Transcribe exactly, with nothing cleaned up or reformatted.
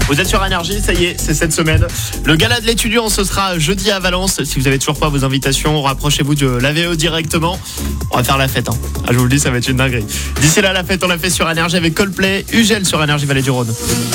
Vous êtes sur Énergie, ça y est, c'est cette semaine. Le gala de l'étudiant, ce sera jeudi à Valence. Si vous avez toujours pas vos invitations, rapprochez-vous de l'A V E directement. On va faire la fête. Hein. Ah, je vous le dis, ça va être une dinguerie. D'ici là, la fête, on l'a fait sur Énergie avec Coldplay, Ugel sur Énergie Vallée du Rhône.